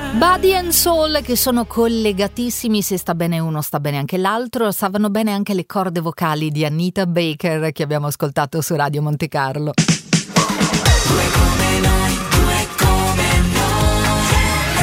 Body and Soul, che sono collegatissimi, se sta bene uno sta bene anche l'altro. Stavano bene anche le corde vocali di Anita Baker che abbiamo ascoltato su Radio Monte Carlo. Due come noi, due come noi,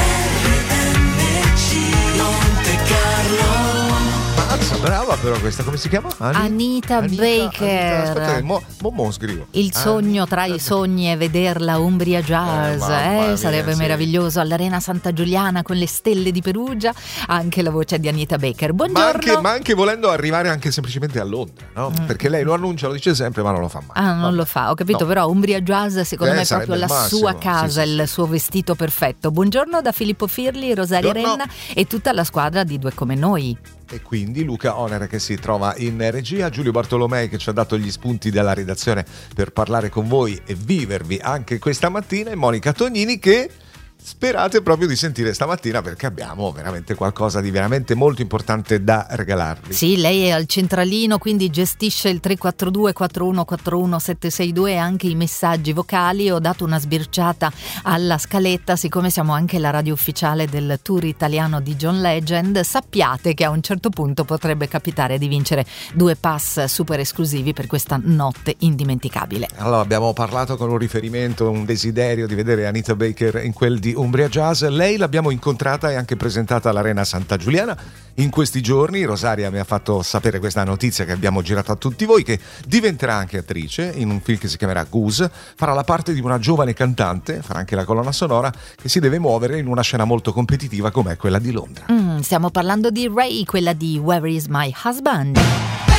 RMC Monte Carlo. Mazza, brava però questa, come si chiama? Anita Baker. Aspetta, mo scrivo. Il sogno tra i sogni è vederla Umbria Jazz, mamma sarebbe mia, sì. meraviglioso all'Arena Santa Giuliana con le stelle di Perugia, anche la voce di Anita Baker. Buongiorno. Ma anche volendo arrivare anche semplicemente a Londra, no? Perché lei lo annuncia, lo dice sempre, ma non lo fa mai. Non lo fa, ho capito, No. Però Umbria Jazz secondo me è proprio la sarebbe il sua massimo, casa, sì, sì, il suo vestito perfetto. Buongiorno da Filippo Firli, Rosaria Buongiorno. Renna e tutta la squadra di Due come noi. E quindi Luca Oner che si trova in regia, Giulio Bartolomei che ci ha dato gli spunti della redazione per parlare con voi e vivervi anche questa mattina, e Monica Tognini che sperate proprio di sentire stamattina perché abbiamo veramente qualcosa di veramente molto importante da regalarvi. Sì, lei è al centralino, quindi gestisce il 342 4141 762 e anche i messaggi vocali. Ho dato una sbirciata alla scaletta, siccome siamo anche la radio ufficiale del tour italiano di John Legend, sappiate che a un certo punto potrebbe capitare di vincere 2 pass super esclusivi per questa notte indimenticabile. Allora abbiamo parlato con un riferimento, un desiderio di vedere Anita Baker in quel di Umbria Jazz. Lei l'abbiamo incontrata e anche presentata all'Arena Santa Giuliana in questi giorni. Rosaria mi ha fatto sapere questa notizia che abbiamo girato a tutti voi, che diventerà anche attrice in un film che si chiamerà Goose, farà la parte di una giovane cantante, farà anche la colonna sonora, che si deve muovere in una scena molto competitiva come quella di Londra. Stiamo parlando di Ray, quella di Where is my husband?